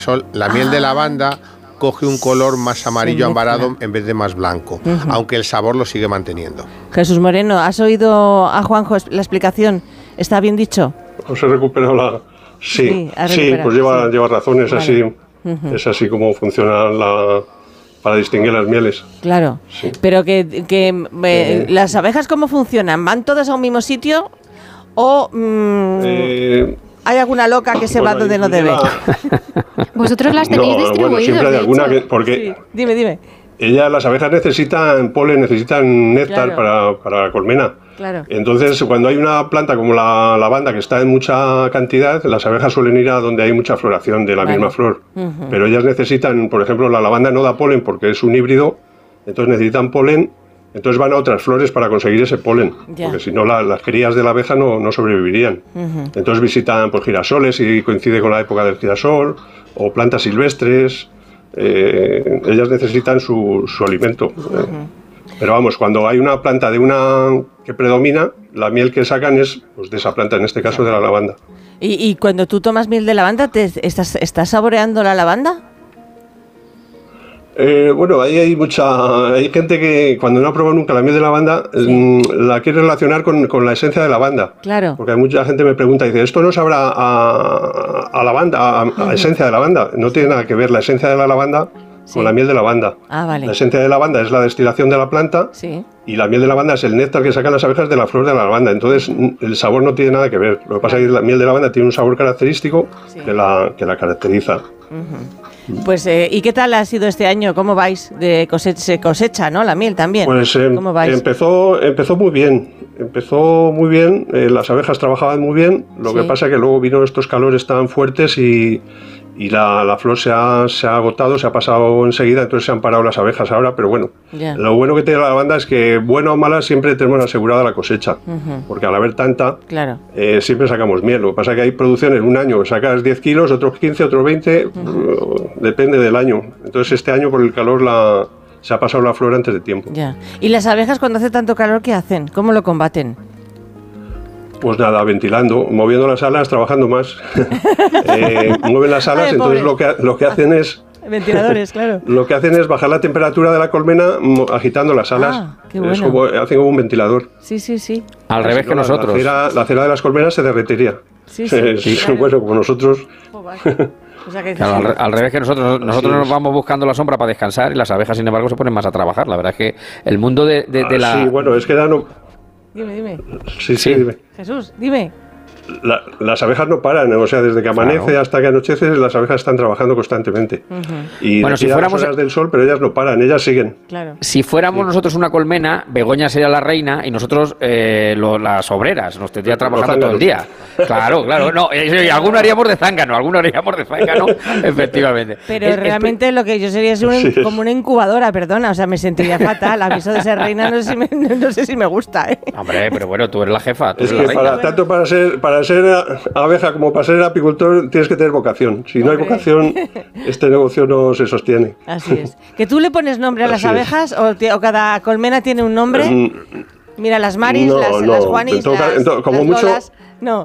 La miel de lavanda coge un color más amarillo ambarado en vez de más blanco, aunque el sabor lo sigue manteniendo. Jesús Moreno, ¿has oído a Juanjo la explicación? ¿Está bien dicho? ¿Os he recuperado la...? Sí, pues lleva razones, vale. Así, es así como funciona para distinguir las mieles. Claro, sí. Pero ¿las abejas cómo funcionan? ¿Van todas a un mismo sitio o...? ¿Hay alguna loca que se va donde no debe? ¿Vosotros las tenéis distribuidas? Bueno, siempre hay alguna porque... Sí. Dime. Las abejas necesitan polen, necesitan néctar, claro, para la colmena. Claro. Entonces, cuando hay una planta como la lavanda que está en mucha cantidad, las abejas suelen ir a donde hay mucha floración de la misma flor. Pero ellas necesitan, por ejemplo, la lavanda no da polen porque es un híbrido, entonces necesitan polen. Entonces van a otras flores para conseguir ese polen, porque si no las crías de la abeja no sobrevivirían. Entonces visitan pues, girasoles y coincide con la época del girasol, o plantas silvestres. Ellas necesitan su alimento. Pero vamos, cuando hay una planta que predomina, la miel que sacan es pues, de esa planta, en este caso de la lavanda. ¿Y cuando tú tomas miel de lavanda, estás saboreando la lavanda? Bueno, ahí hay gente que cuando no ha probado nunca la miel de lavanda la quiere relacionar con la esencia de lavanda. Claro. Porque mucha gente me pregunta y dice, ¿esto no sabrá a lavanda, a esencia de lavanda? No tiene nada que ver la esencia de la lavanda con la miel de lavanda. Vale. La esencia de lavanda es la destilación de la planta y la miel de lavanda es el néctar que sacan las abejas de la flor de la lavanda. Entonces el sabor no tiene nada que ver. Lo que pasa es que la miel de lavanda tiene un sabor característico que la caracteriza. Pues, ¿y qué tal ha sido este año? ¿Cómo vais? Se cosecha, ¿no? La miel también. Pues ¿cómo vais? Empezó muy bien. Las abejas trabajaban muy bien. Lo que pasa es que luego vino estos calores tan fuertes y la flor se ha agotado, se ha pasado enseguida, entonces se han parado las abejas ahora, pero bueno. Lo bueno que tiene la lavanda es que, buena o mala, siempre tenemos asegurada la cosecha, porque al haber tanta, siempre sacamos miel. Lo que pasa es que hay producciones, un año sacas 10 kilos, otros 15, otros 20, depende del año. Entonces este año por el calor se ha pasado la flor antes de tiempo. ¿Y las abejas cuando hace tanto calor qué hacen? ¿Cómo lo combaten? Pues nada, ventilando, moviendo las alas, trabajando más. Mueven las alas, entonces lo que hacen es... Ventiladores, claro. Lo que hacen es bajar la temperatura de la colmena agitando las alas. Qué bueno. Hacen como un ventilador. Sí. Al revés que nosotros. La cera de las colmenas se derretiría. Sí. Bueno, como nosotros... O sea claro, al revés que nosotros nos vamos buscando la sombra para descansar y las abejas, sin embargo, se ponen más a trabajar. La verdad es que el mundo de la... Sí, bueno, es que Dime. Sí, dime. Jesús, dime. Las abejas no paran, o sea, desde que amanece hasta que anochece, las abejas están trabajando constantemente. Y bueno, si fuéramos las horas del sol, pero ellas no paran, ellas siguen. Claro. Si fuéramos nosotros una colmena, Begoña sería la reina y nosotros las obreras, nos tendría trabajando todo el día. Claro, no, alguno haríamos de zángano, efectivamente. Pero realmente lo que yo sería es como una incubadora, perdona, o sea, me sentiría fatal. Aviso de ser reina, no sé si me gusta. Hombre, pero bueno, tú eres la jefa, tú es eres que la reina. Tanto para ser abeja como para ser apicultor tienes que tener vocación. Si no hay vocación, este negocio no se sostiene. Así es. ¿Que tú le pones nombre a las abejas o cada colmena tiene un nombre? Mira, las Maris, las Juanis, como mucho, Lolas. No.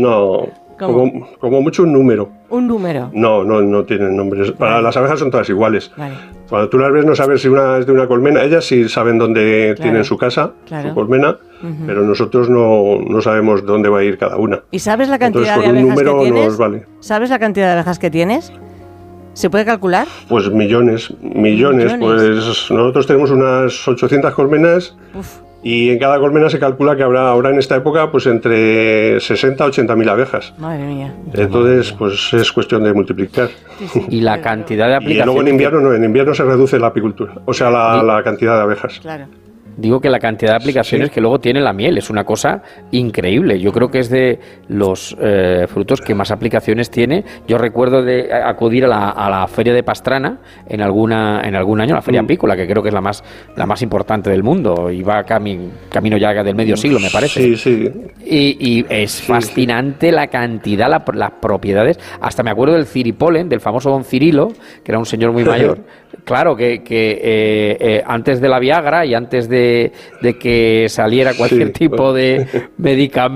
Como mucho un número. ¿Un número? No tienen nombres. Para las abejas son todas iguales. Vale. Cuando tú las ves no sabes si una es de una colmena. Ellas sí saben dónde tienen su casa, su colmena, pero nosotros no sabemos dónde va a ir cada una. ¿Y sabes la cantidad de abejas que tienes? ¿Sabes la cantidad de abejas que tienes? ¿Se puede calcular? Pues millones. Pues nosotros tenemos unas 800 colmenas. Y en cada colmena se calcula que habrá ahora en esta época pues entre 60 a 80 mil abejas. Madre mía. Entonces pues es cuestión de multiplicar. Y la cantidad de aplicaciones... Y luego en invierno se reduce la apicultura, o sea la cantidad de abejas. Claro. Digo que la cantidad de aplicaciones que luego tiene la miel es una cosa increíble. Yo creo que es de los frutos que más aplicaciones tiene. Yo recuerdo de acudir a la feria de Pastrana en algún año, la feria apícola, que creo que es la más importante del mundo, y va camino ya del medio siglo, me parece. Sí. Y es fascinante la cantidad, las propiedades. Hasta me acuerdo del ciripolen, del famoso don Cirilo, que era un señor muy mayor. Claro, que antes de la Viagra y antes de de que saliera cualquier tipo de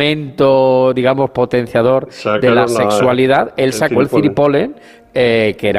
medicamento, digamos, potenciador de la sexualidad, él sacó el ciripolen, que era